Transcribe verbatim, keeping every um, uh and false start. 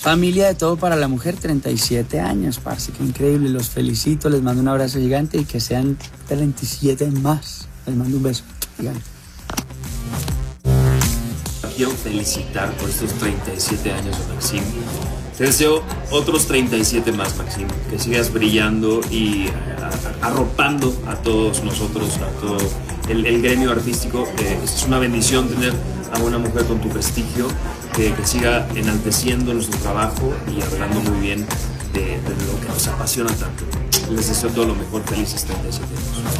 Familia de Todo para la Mujer, treinta y siete años, parce, qué increíble, los felicito, les mando un abrazo gigante y que sean treinta y siete más. Les mando un beso gigante. Quiero felicitar por estos treinta y siete años de Maxim. Te deseo otros treinta y siete más, Maxim, que sigas brillando y a, a, arropando a todos nosotros, a todo el, el gremio artístico. Eh, es una bendición tener a una mujer con tu prestigio, que, que siga enalteciendo nuestro trabajo y hablando muy bien de, de lo que nos apasiona tanto. Les deseo todo lo mejor, felices treinta y siete años.